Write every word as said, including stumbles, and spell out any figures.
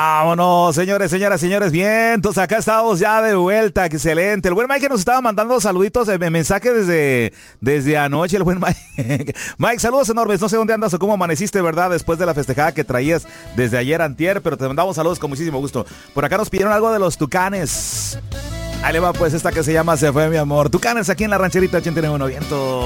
Vámonos, señores, señoras, señores. Bien, entonces acá estamos ya de vuelta. Excelente. El buen Mike nos estaba mandando saluditos, eh, mensaje desde, desde anoche. El buen Mike. Mike, saludos enormes. No sé dónde andas o cómo amaneciste, ¿verdad? Después de la festejada que traías desde ayer antier, pero te mandamos saludos con muchísimo gusto. Por acá nos pidieron algo de los Tucanes. Ahí le va pues esta que se llama Se Fue Mi Amor. Tucanes aquí en la rancherita ochenta y nueve Viento.